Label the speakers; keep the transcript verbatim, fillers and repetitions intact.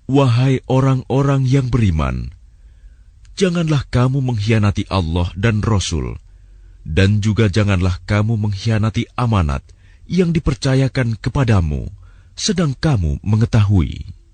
Speaker 1: Wahai orang-orang yang beriman, janganlah kamu mengkhianati Allah dan Rasul, dan juga janganlah kamu mengkhianati amanat yang dipercayakan kepadamu, sedang kamu mengetahui.